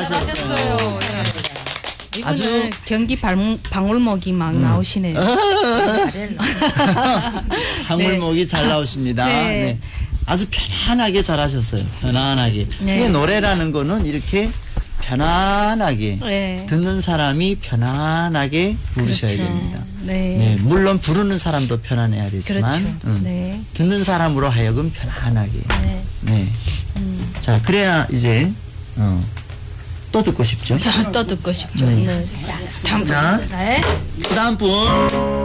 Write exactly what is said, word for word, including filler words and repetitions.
잘하셨어요. 네. 이분은 아주 경기 방, 방울목이 막 음. 나오시네요. 방울목이 네. 잘 나오십니다. 네. 네. 아주 편안하게 잘하셨어요. 편안하게. 네. 이게 노래라는 거는 이렇게 편안하게 네. 듣는 사람이 편안하게 부르셔야 그렇죠. 됩니다. 네. 네, 물론 부르는 사람도 편안해야 되지만 그렇죠. 음, 네. 듣는 사람으로 하여금 편안하게. 네. 네. 음. 자, 그래야 이제 어, 또 듣고 싶죠. 또 듣고 싶죠. 네. 네. 다음 자, 네. 그 다음 분.